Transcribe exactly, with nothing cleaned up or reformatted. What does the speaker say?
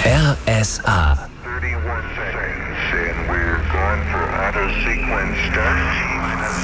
R S A. thirty-one seconds and we're going for auto sequence start.